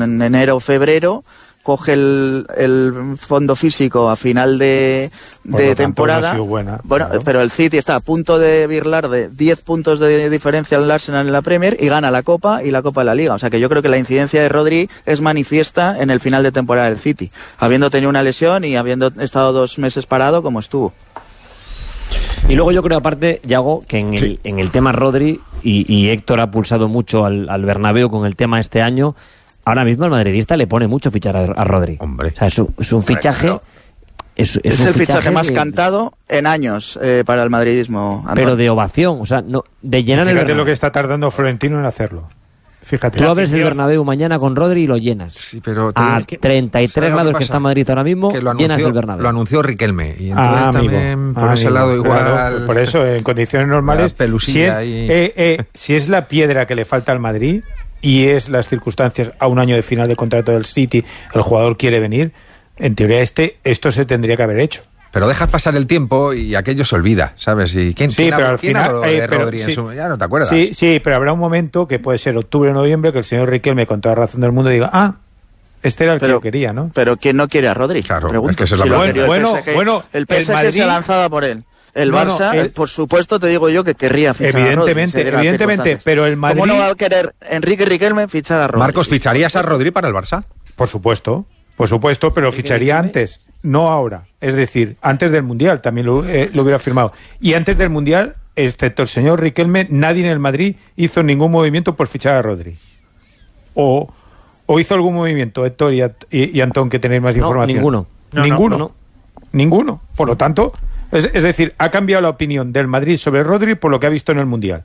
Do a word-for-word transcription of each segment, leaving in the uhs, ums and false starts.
en enero o febrero, coge el, el fondo físico a final de, de temporada. No buena, bueno, claro. Pero el City está a punto de birlar de diez puntos de diferencia al Arsenal en la Premier y gana la Copa y la Copa de la Liga. O sea que yo creo que la incidencia de Rodri es manifiesta en el final de temporada del City, habiendo tenido una lesión y habiendo estado dos meses parado como estuvo. Y luego yo creo, aparte, Yago, que en el, sí. en el tema Rodri, y, y Héctor ha pulsado mucho al, al Bernabéu con el tema este año, ahora mismo el madridista le pone mucho fichar a, a Rodri. Hombre. O sea, es un, es un fichaje... Hombre, es, es, es un el fichaje, fichaje más de, cantado en años eh, para el madridismo. Antonio. Pero de ovación, o sea, no, de llenar Fíjate el Bernabéu. lo que está tardando Florentino en hacerlo. Fíjate. Tú abres el Bernabéu mañana con Rodri y lo llenas. Sí, pero a treinta y tres grados que, que está Madrid ahora mismo, que lo anunció, llenas el Bernabéu. Lo anunció Riquelme. Y entonces ah, también amigo, por ah, ese amigo, lado igual... Claro, por eso, en condiciones normales, si es, eh, eh, si es la piedra que le falta al Madrid y es las circunstancias a un año de final de contrato del City, el jugador quiere venir, en teoría este esto se tendría que haber hecho. Pero dejas pasar el tiempo y aquello se olvida, ¿sabes? ¿Y quién, sí, quién, pero ha, al ¿quién final, habló eh, de pero, Rodri? Sí, su, ya no te acuerdas. Sí, sí, pero habrá un momento que puede ser octubre o noviembre que el señor Riquelme, con toda razón del mundo, diga, ah, este era el pero, que yo quería, ¿no? Pero ¿quién no quiere a Rodri? Claro, pregunto. es que se si lo bueno, bueno, el P S G, bueno, el P S G el Madrid se lanzaba por él. El no, Barça, no, el, por supuesto, te digo yo que querría fichar evidentemente, a Rodri. Evidentemente, pero el Madrid... ¿Cómo no va a querer Enrique Riquelme fichar a Rodri? Marcos, ¿ficharías a Rodri para el Barça? Por supuesto, por supuesto, pero lo ficharía antes, no ahora. Es decir, antes del Mundial también lo, eh, lo hubiera firmado. Y antes del Mundial, excepto el señor Riquelme, nadie en el Madrid hizo ningún movimiento por fichar a Rodri. O, o hizo algún movimiento, Héctor y, y, y Antón, que tenéis más no, información. Ninguno. No, ninguno. No, no. Ninguno. Por lo tanto, es, es decir, ha cambiado la opinión del Madrid sobre Rodri por lo que ha visto en el Mundial.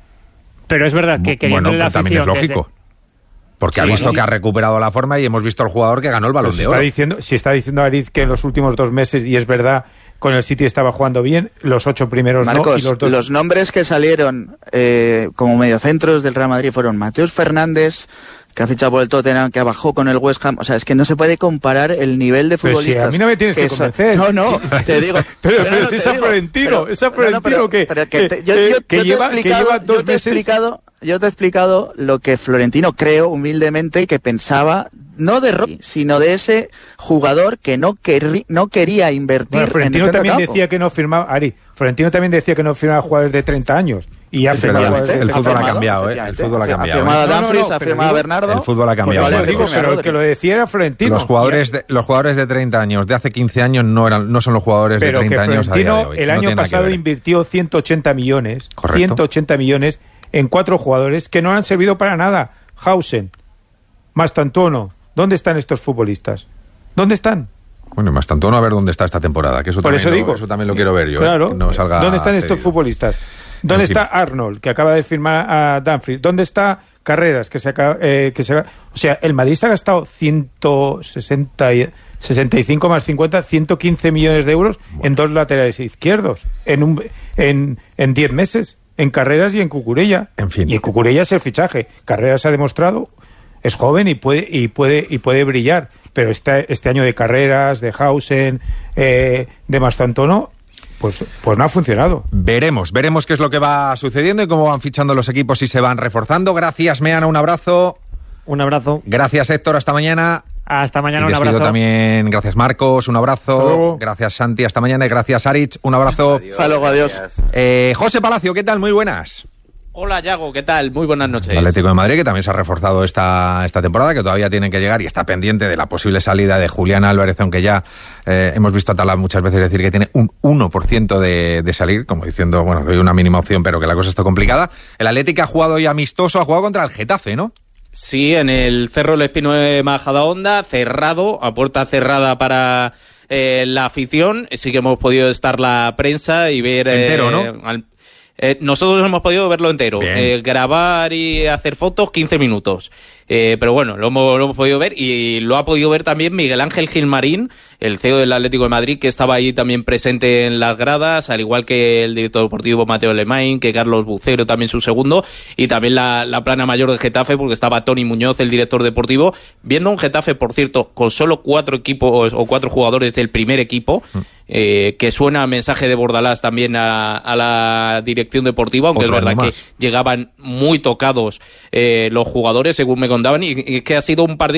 Pero es verdad que queriendo bueno, la también es lógico. Desde... Porque sí, ha visto sí. que ha recuperado la forma y hemos visto al jugador que ganó el Balón si de Oro. Oro. Diciendo, si está diciendo Ariz que en los últimos dos meses, y es verdad, con el City estaba jugando bien, los ocho primeros Marcos, no, y los dos... los nombres que salieron eh, como mediocentros del Real Madrid fueron Mateus Fernández, que ha fichado por el Tottenham, que bajó con el West Ham. O sea, es que no se puede comparar el nivel de futbolistas. Pero si a mí no me tienes que, que convencer. No, no, te digo. Pero, pero, pero no, si es a Florentino, es a Florentino que, pero que, que, te, yo, yo, que, yo lleva, que lleva dos yo te he meses... explicado, yo te he explicado lo que Florentino creo humildemente que pensaba, no de Rodri, sino de ese jugador que no, querri, no quería invertir. Bueno, Florentino en el también campo. decía que no firmaba, Ari, Florentino también decía que no firmaba jugadores de treinta años. Y ya el, el fútbol ha cambiado, ¿eh? El fútbol ha cambiado. Ha firmado a no, Dumfries, no, no, ha firmado a Bernardo. El fútbol ha cambiado. Pues vale, digo, pero el que lo decía era Florentino. Los jugadores, de, los jugadores de treinta años, de hace quince años, no eran, no son los jugadores pero de treinta años a día de hoy. El año no pasado invirtió ciento ochenta millones. Correcto. ciento ochenta millones en cuatro jugadores que no han servido para nada. Hausen, Mastantuono, ¿dónde están estos futbolistas? ¿Dónde están? Bueno, más tanto no a ver dónde está esta temporada, que eso, Por también, eso, lo, digo, eso también lo quiero ver yo. Claro, eh, no salga ¿dónde están estos cedido. futbolistas? ¿Dónde en está fin. Arnold, que acaba de firmar a Dumfries? ¿Dónde está Carreras, que se acaba, eh, que se o sea, el Madrid se ha gastado ciento sesenta y, sesenta y cinco más cincuenta, ciento quince millones de euros bueno. en dos laterales izquierdos en un en en diez meses, en Carreras y en Cucurella. En fin. Y en Cucurella es el fichaje. Carreras ha demostrado, es joven y puede y puede y puede brillar, pero este este año de Carreras, de Hausen, eh, de Mastantuono, Pues, pues no ha funcionado. Veremos, veremos qué es lo que va sucediendo y cómo van fichando los equipos y se van reforzando. Gracias, Meana, un abrazo. Un abrazo. Gracias, Héctor, hasta mañana. Hasta mañana, y un abrazo. También, gracias, Marcos, un abrazo. Gracias, Santi, hasta mañana. Y gracias, Aritz, un abrazo. Adiós. Hasta luego, adiós. Eh, José Palacio, ¿qué tal? Muy buenas. Hola, Yago, ¿qué tal? Muy buenas noches. El Atlético de Madrid, que también se ha reforzado esta, esta temporada, que todavía tienen que llegar y está pendiente de la posible salida de Julián Álvarez, aunque ya eh, hemos visto a Tala muchas veces decir que tiene un uno por ciento de, de salir, como diciendo, bueno, doy una mínima opción, pero que la cosa está complicada. El Atlético ha jugado ya amistoso, ha jugado contra el Getafe, ¿no? Sí, en el Cerro del Espino de Majadahonda, cerrado, a puerta cerrada para eh, la afición. Sí que hemos podido estar la prensa y ver... Entero, eh, ¿no? Al, Eh, nosotros hemos podido verlo entero, eh, grabar y hacer fotos quince minutos, eh, pero bueno, lo hemos, lo hemos podido ver y lo ha podido ver también Miguel Ángel Gilmarín, el C E O del Atlético de Madrid, que estaba ahí también presente en las gradas, al igual que el director deportivo Mateo Lemain, que Carlos Bucero, también su segundo, y también la, la plana mayor de Getafe, porque estaba Tony Muñoz, el director deportivo, viendo un Getafe, por cierto, con solo cuatro equipos o cuatro jugadores del primer equipo, mm. eh, que suena mensaje de Bordalás también a, a la dirección deportiva, aunque Otro es verdad que llegaban muy tocados eh, los jugadores, según me contaban, y, y que ha sido un partido